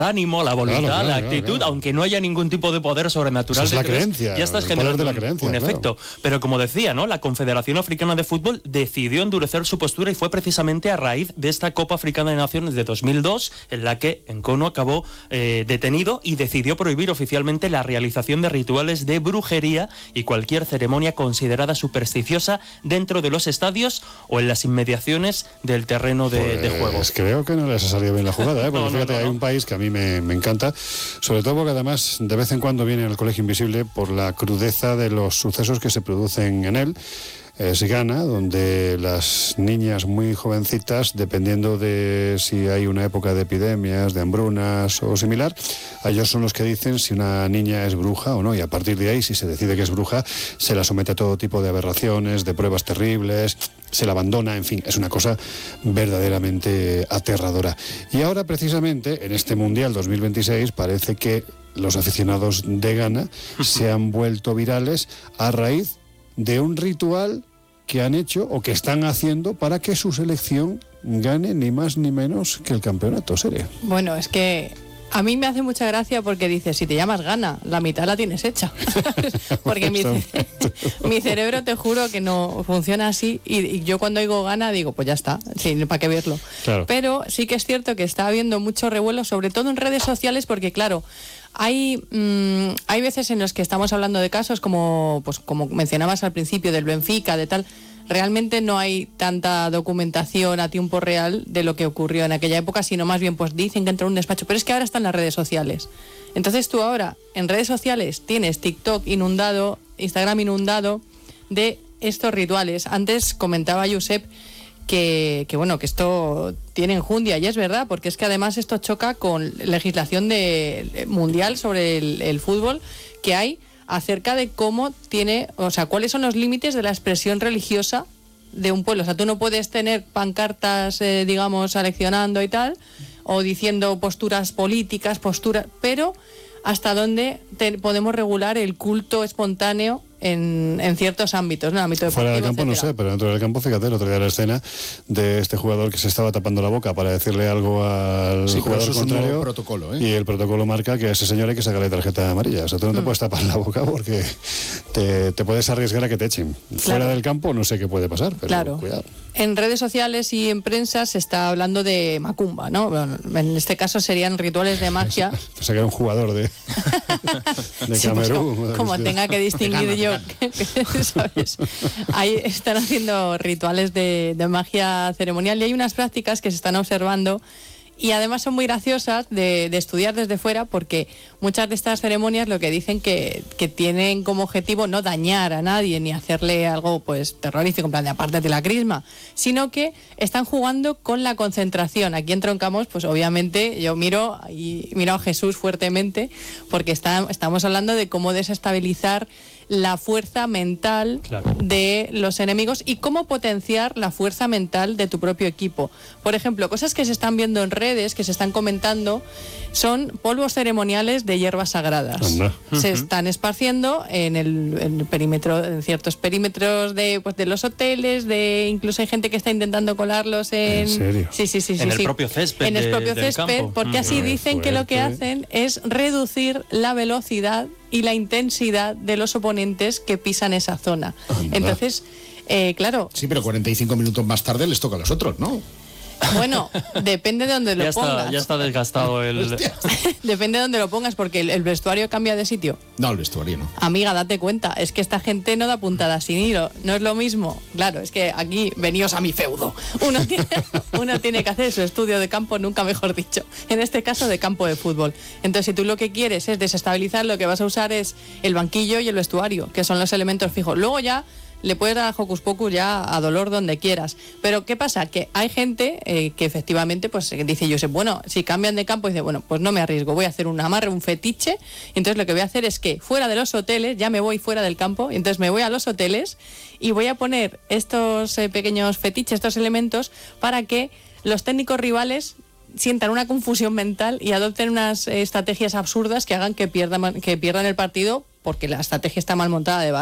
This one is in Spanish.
ánimo, la voluntad, la actitud, aunque no haya ningún tipo de poder sobrenatural. Esa es la creencia, ya estás generando un efecto. Claro. Pero como decía, ¿no? La Confederación Africana de Fútbol decidió endurecer su postura y fue precisamente a raíz de esta Copa Africana de Naciones de 2002, en la que Nkono acabó detenido y decidió prohibir oficialmente la realización de rituales de brujería y cualquier ceremonia considerada supersticiosa dentro de los estadios o en las inmediaciones del terreno de juego. Creo que no les ha salido bien la jugada, porque fíjate, hay un país que a mí me encanta, sobre todo porque además de vez en cuando viene al Colegio Invisible por la crudeza de los sucesos que se producen en él. Es Ghana, donde las niñas muy jovencitas, dependiendo de si hay una época de epidemias, de hambrunas o similar, ellos son los que dicen si una niña es bruja o no, y a partir de ahí, si se decide que es bruja, se la somete a todo tipo de aberraciones, de pruebas terribles, se la abandona, en fin, es una cosa verdaderamente aterradora. Y ahora, precisamente, en este Mundial 2026, parece que los aficionados de Ghana se han vuelto virales a raíz de un ritual que han hecho o que están haciendo para que su selección gane ni más ni menos que el campeonato, Sere. Bueno, es que a mí me hace mucha gracia porque dices, si te llamas Ghana, la mitad la tienes hecha. Porque mi cerebro, te juro que no funciona así, y yo cuando oigo Ghana digo, pues ya está, sí, para qué verlo. Claro. Pero sí que es cierto que está habiendo mucho revuelo, sobre todo en redes sociales, porque claro, hay veces en los que estamos hablando de casos como mencionabas al principio, del Benfica, de tal. Realmente no hay tanta documentación a tiempo real de lo que ocurrió en aquella época, sino más bien pues dicen que entró en un despacho, pero es que ahora están las redes sociales. Entonces tú ahora en redes sociales tienes TikTok inundado, Instagram inundado de estos rituales. Antes comentaba Josep que esto tiene enjundia, y es verdad, porque es que además esto choca con legislación mundial sobre el fútbol que hay acerca de cuáles son los límites de la expresión religiosa de un pueblo. O sea, tú no puedes tener pancartas, digamos, aleccionando y tal, o diciendo posturas políticas, pero hasta dónde podemos regular el culto espontáneo en ciertos ámbitos, ¿no? El ámbito deportivo, fuera del campo, etcétera. no sé, pero dentro del campo, fíjate, el otro día la escena de este jugador que se estaba tapando la boca para decirle algo al jugador eso contrario. es un nuevo protocolo, ¿eh? Y el protocolo marca que a ese señor hay que sacarle tarjeta amarilla. O sea, tú no te puedes tapar la boca porque te puedes arriesgar a que te echen. Claro. Fuera del campo no sé qué puede pasar, pero claro. Cuidado. En redes sociales y en prensa se está hablando de macumba, ¿no? Bueno, en este caso serían rituales de magia. O sea, que era un jugador de Sí, Camerún. Pues como tenga que distinguir yo, ¿sabes? Ahí están haciendo rituales de magia ceremonial, y hay unas prácticas que se están observando y además son muy graciosas de estudiar desde fuera, porque muchas de estas ceremonias lo que dicen que tienen como objetivo no dañar a nadie ni hacerle algo pues terrorífico, en plan de apártate la crisma, sino que están jugando con la concentración. Aquí en Troncamos, pues obviamente yo miro a Jesús fuertemente, porque estamos hablando de cómo desestabilizar la fuerza mental de los enemigos y cómo potenciar la fuerza mental de tu propio equipo. Por ejemplo, cosas que se están viendo en redes, que se están comentando, son polvos ceremoniales de hierbas sagradas. Anda. Se están esparciendo en el perímetro, en ciertos perímetros de los hoteles, incluso hay gente que está intentando colarlos ¿En serio? Sí. En el propio césped. En el propio del césped, campo. porque así dicen que lo que hacen es reducir la velocidad y la intensidad de los oponentes que pisan esa zona. Anda. Entonces, claro. Sí, pero 45 minutos más tarde les toca a los otros, ¿no? Bueno, depende de donde lo pongas. Ya está desgastado el... Depende de donde lo pongas, porque el vestuario cambia de sitio. No, el vestuario no. Amiga, date cuenta, es que esta gente no da puntadas sin hilo, no es lo mismo. Claro, es que aquí, veníos a mi feudo. Uno tiene que hacer su estudio de campo, nunca mejor dicho. En este caso, de campo de fútbol. Entonces, si tú lo que quieres es desestabilizar, lo que vas a usar es el banquillo y el vestuario, que son los elementos fijos. Luego ya le puedes dar a hocus pocus ya a dolor donde quieras. Pero ¿qué pasa? Que hay gente que efectivamente pues dice, yo sé, bueno, si cambian de campo, dice, bueno, pues no me arriesgo, voy a hacer un amarre, un fetiche, y entonces lo que voy a hacer es que fuera de los hoteles, ya me voy fuera del campo, y entonces me voy a los hoteles y voy a poner estos pequeños fetiches, estos elementos, para que los técnicos rivales sientan una confusión mental y adopten unas estrategias absurdas que hagan que pierdan el partido, porque la estrategia está mal montada de base.